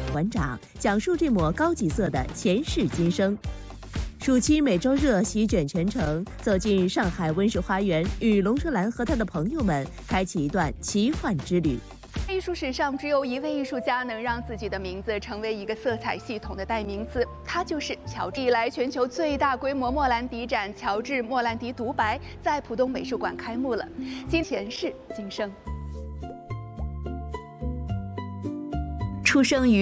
馆长，讲述这抹高级色的前世今生。暑期每周热席卷全城，走进上海温室花园，与龙舌兰和他的朋友们开启一段奇幻之旅。 艺术史上只有一位艺术家能让自己的名字成为一个色彩系统的代名词，他就是乔治。以来全球最大规模莫兰迪展——乔治·莫兰迪独白，在浦东美术馆开幕了。前世今生。出生于